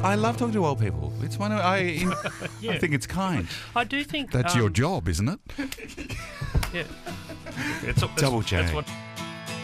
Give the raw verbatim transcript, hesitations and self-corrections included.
I love talking to old people. It's one of, I, Yeah. I think it's kind. I do think That's um, your job, isn't it? Yeah. It's, it's, Double that's J. what